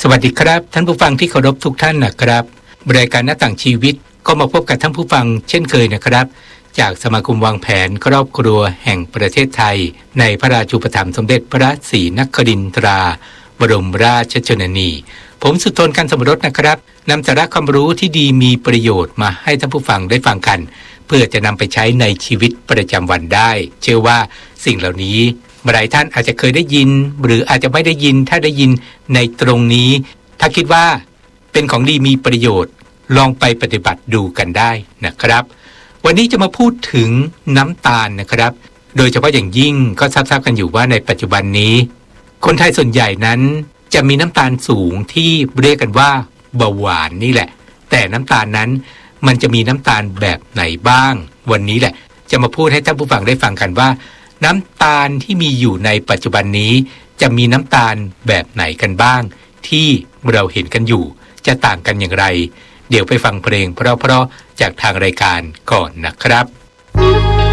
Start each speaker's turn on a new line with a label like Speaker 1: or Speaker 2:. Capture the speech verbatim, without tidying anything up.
Speaker 1: สวัสดีครับท่านผู้ฟังที่เคารพทุกท่านนะครับรายการหน้าต่างชีวิตก็มาพบกับท่านผู้ฟังเช่นเคยนะครับจากสมาคมวางแผนครอบครัวแห่งประเทศไทยในพระราชูปถัมภ์สมเด็จพระศรีนครินทราบรมราชชนนีผมสุทนกันสมรสนะครับนำสาระความรู้ที่ดีมีประโยชน์มาให้ท่านผู้ฟังได้ฟังกันเพื่อจะนำไปใช้ในชีวิตประจำวันได้เชื่อว่าสิ่งเหล่านี้หลายท่านอาจจะเคยได้ยินหรืออาจจะไม่ได้ยินถ้าได้ยินในตรงนี้ถ้าคิดว่าเป็นของดีมีประโยชน์ลองไปปฏิบัติดูกันได้นะครับวันนี้จะมาพูดถึงน้ำตาลนะครับโดยเฉพาะอย่างยิ่งก็ทราบๆกันอยู่ว่าในปัจจุบันนี้คนไทยส่วนใหญ่นั้นจะมีน้ำตาลสูงที่เรียกกันว่าเบาหวานนี่แหละแต่น้ำตาลนั้นมันจะมีน้ำตาลแบบไหนบ้างวันนี้แหละจะมาพูดให้ท่านผู้ฟังได้ฟังกันว่าน้ำตาลที่มีอยู่ในปัจจุบันนี้จะมีน้ำตาลแบบไหนกันบ้างที่เราเห็นกันอยู่จะต่างกันอย่างไรเดี๋ยวไปฟังเพลงเพราะๆจากทางรายการก่อนนะครับ